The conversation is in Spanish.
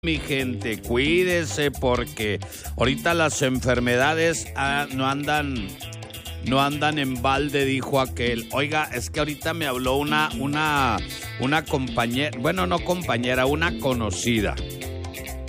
Mi gente, cuídese porque ahorita las enfermedades no andan en balde, dijo aquel. Oiga, es que ahorita me habló una compañera, bueno, no compañera, una conocida.